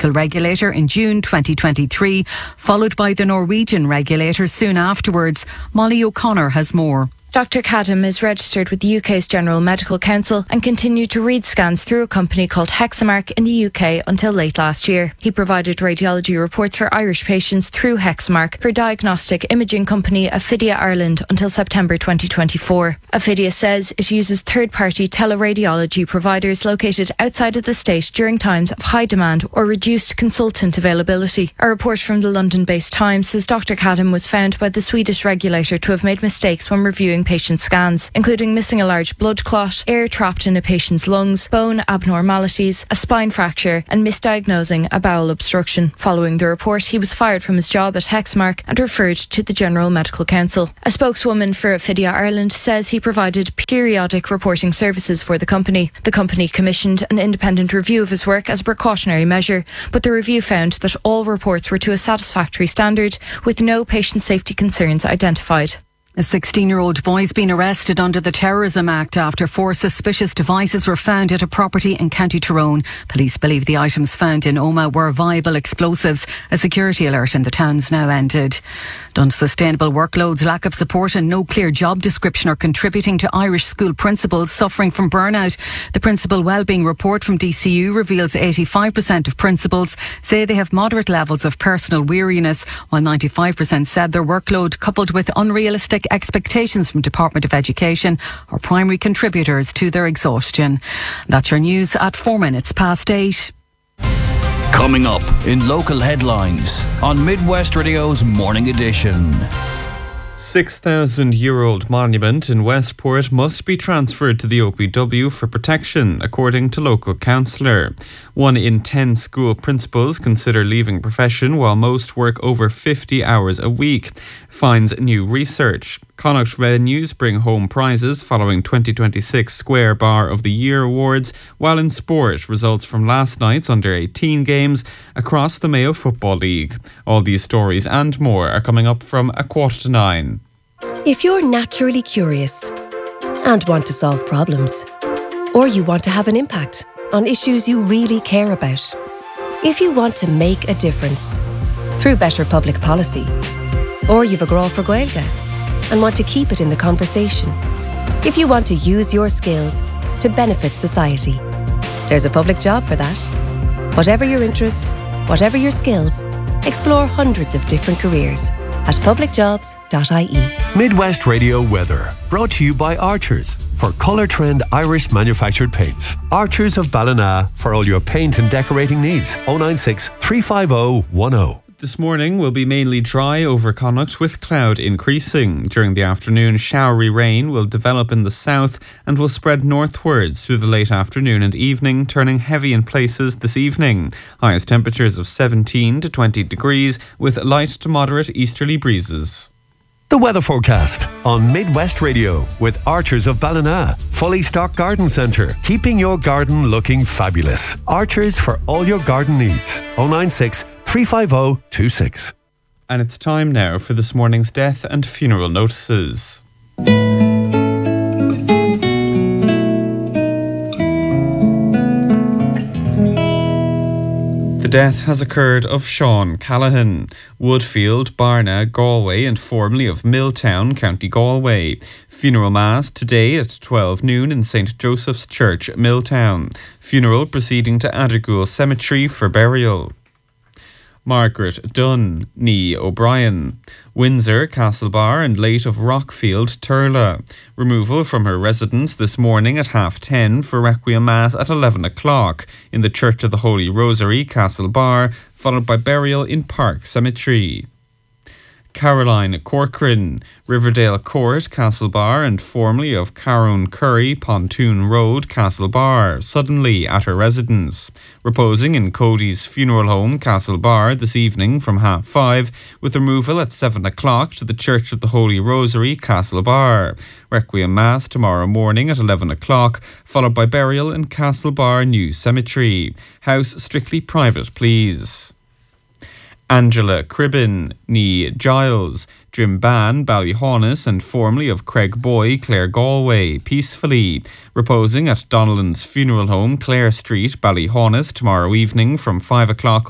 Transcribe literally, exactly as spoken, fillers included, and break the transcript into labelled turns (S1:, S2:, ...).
S1: pharmaceutical regulator in June twenty twenty-three, followed by the Norwegian regulator soon afterwards. Molly O'Connor has more.
S2: Doctor Cadham is registered with the U K's General Medical Council and continued to read scans through a company called Hexamark in the U K until late last year. He provided radiology reports for Irish patients through Hexamark for diagnostic imaging company Aphidia Ireland until September twenty twenty-four. Aphidia says it uses third-party teleradiology providers located outside of the state during times of high demand or reduced consultant availability. A report from the London-based Times says Doctor Cadham was found by the Swedish regulator to have made mistakes when reviewing patient scans, including missing a large blood clot, air trapped in a patient's lungs, bone abnormalities, a spine fracture and misdiagnosing a bowel obstruction. Following the report, he was fired from his job at Hexamark and referred to the General Medical Council. A spokeswoman for Aphidia Ireland says he provided periodic reporting services for the company. The company commissioned an independent review of his work as a precautionary measure, but the review found that all reports were to a satisfactory standard, with no patient safety concerns identified.
S1: A sixteen-year-old boy has been arrested under the Terrorism Act after four suspicious devices were found at a property in County Tyrone. Police believe the items found in Omagh were viable explosives. A security alert in the town's now ended. Unsustainable workloads, lack of support and no clear job description are contributing to Irish school principals suffering from burnout. The Principal Wellbeing Report from D C U reveals eighty-five percent of principals say they have moderate levels of personal weariness, while ninety-five percent said their workload, coupled with unrealistic expectations from Department of Education, are primary contributors to their exhaustion. That's your news at four minutes past eight.
S3: Coming up in local headlines on Midwest Radio's Morning Edition.
S4: six thousand year old monument in Westport must be transferred to the O P W for protection, according to local councillor. One in ten school principals consider leaving profession, while most work over fifty hours a week, finds new research. Connacht venues bring home prizes following twenty twenty-six Square Bar of the Year awards, while in sport, results from last night's under eighteen games across the Mayo Football League. All these stories and more are coming up from a quarter to nine.
S5: If you're naturally curious and want to solve problems, or you want to have an impact on issues you really care about, if you want to make a difference through better public policy, or you've a grá for Gaeilge and want to keep it in the conversation, if you want to use your skills to benefit society, there's a public job for that. Whatever your interest, whatever your skills, explore hundreds of different careers at public jobs dot I E.
S6: Midwest Radio weather, brought to you by Archers for Colour Trend Irish manufactured paints. Archers of Ballina for all your paint and decorating needs. oh nine six, three five oh, one oh.
S4: This morning will be mainly dry over Connacht, with cloud increasing. During the afternoon, showery rain will develop in the south and will spread northwards through the late afternoon and evening, turning heavy in places this evening. Highest temperatures of seventeen to twenty degrees, with light to moderate easterly breezes.
S6: The weather forecast on Midwest Radio with Archers of Ballina. Fully stocked garden centre, keeping your garden looking fabulous. Archers for all your garden needs. oh nine six, three five oh, two six.
S4: And it's time now for this morning's death and funeral notices. The death has occurred of Sean Callahan, Woodfield, Barna, Galway, and formerly of Milltown, County Galway. Funeral mass today at twelve noon in Saint Joseph's Church, Milltown. Funeral proceeding to Addergoole Cemetery for burial. Margaret Dunn, nee O'Brien, Windsor, Castlebar, and late of Rockfield, Turla. Removal from her residence this morning at half ten for Requiem Mass at eleven o'clock in the Church of the Holy Rosary, Castlebar, followed by burial in Park Cemetery. Caroline Corcoran, Riverdale Court, Castlebar, and formerly of Carone Curry, Pontoon Road, Castlebar, suddenly at her residence. Reposing in Cody's Funeral Home, Castlebar, this evening from half five, with removal at seven o'clock to the Church of the Holy Rosary, Castlebar. Requiem Mass tomorrow morning at eleven o'clock, followed by burial in Castlebar New Cemetery. House strictly private, please. Angela Cribbin, nee Giles, Drimban, Ballyhaunis, and formerly of Craigboy, Clare Galway, peacefully. Reposing at Donnellan's Funeral Home, Clare Street, Ballyhaunis, tomorrow evening from five o'clock